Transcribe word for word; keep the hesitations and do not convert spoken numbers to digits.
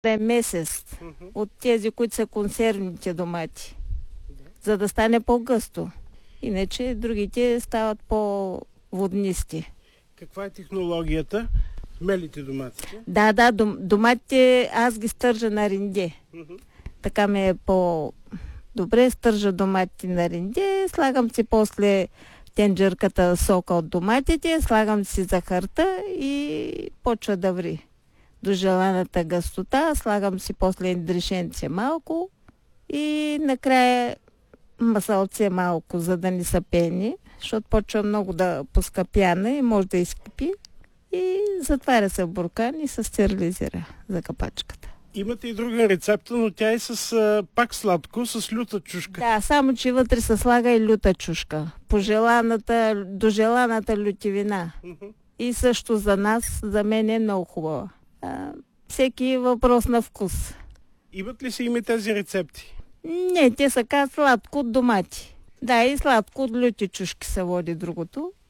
е месец от тези, които са консервните домати, за да стане по-гъсто. Иначе другите стават по-воднисти. Каква е технологията? Мелите доматите? Да, да, дом, доматите аз ги стържа на ринде. Mm-hmm. Така ми е по-добре. Стържа доматите на ринде, слагам си после тенджерката сока от доматите, слагам си захарта и почва да ври. До желаната гъстота, слагам си после индрешенце малко и накрая масалце малко, за да не са пени, защото почва много да пуска пяна и може да изкипи. И затваря се в буркан и се стерилизира за капачката. Имате и друга рецепта, но тя е с а, пак сладко, с люта чушка. Да, само че вътре се слага и люта чушка. По желаната, до желаната лютивина. Uh-huh. И също за нас, за мен е много хубава. А, всеки въпрос на вкус. Имат ли си име тези рецепти? Не, те са казват сладко от домати. Да, и сладко от люти чушки се води другото.